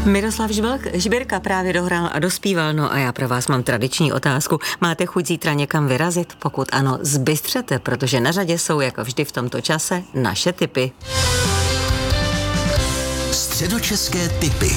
Miroslav Žbirka právě dohrál a dospíval, no a já pro vás mám tradiční otázku. Máte chuť zítra někam vyrazit? Pokud ano, zbystřete, protože na řadě jsou jako vždy v tomto čase naše tipy. Středočeské tipy.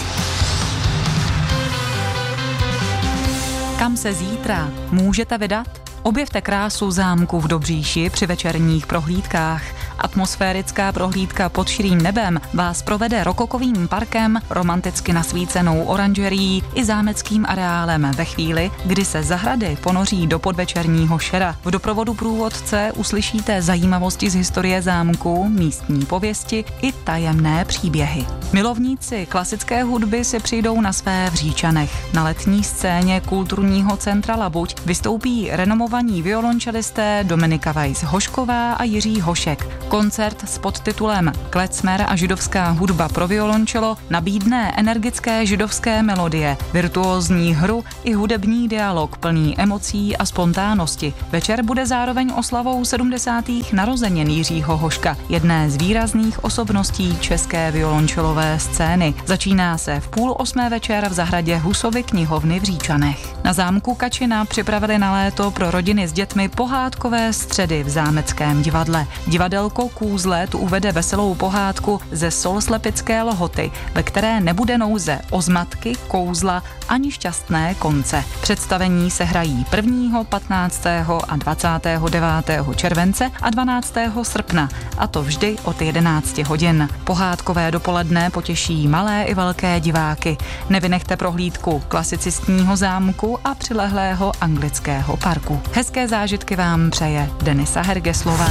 Kam se zítra můžete vydat? Objevte krásu zámku v Dobříši při večerních prohlídkách. Atmosférická prohlídka pod širým nebem vás provede rokokovým parkem, romanticky nasvícenou oranžerií i zámeckým areálem ve chvíli, kdy se zahrady ponoří do podvečerního šera. V doprovodu průvodce uslyšíte zajímavosti z historie zámku, místní pověsti i tajemné příběhy. Milovníci klasické hudby si přijdou na své v Říčanech. Na letní scéně kulturního centra Labuť vystoupí renomovaní violončelisté Dominika Weiss-Hošková a Jiří Hošek. Koncert s podtitulem Klezmer a židovská hudba pro violončelo nabídne energické židovské melodie, virtuózní hru i hudební dialog plný emocí a spontánnosti. Večer bude zároveň oslavou 70. narozenin Jiřího Hoška, jedné z výrazných osobností české violončelové scény. Začíná se v 7:30 večer v zahradě Husovy knihovny v Říčanech. Na zámku Kačina připravili na léto pro rodiny s dětmi pohádkové středy v zámeckém divadle. Divadelko Kůzle tu uvede veselou pohádku ze Solslepické Lhoty, ve které nebude nouze o zmatky, kouzla ani šťastné konce. Představení se hrají 1., 15. a 29. července a 12. srpna, a to vždy od 11 hodin. Pohádkové dopoledne potěší malé i velké diváky. Nevynechte prohlídku klasicistního zámku a přilehlého anglického parku. Hezké zážitky vám přeje Denisa Hergeslová.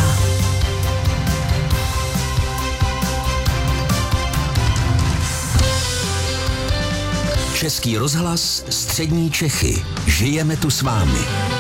Český rozhlas, střední Čechy. Žijeme tu s vámi.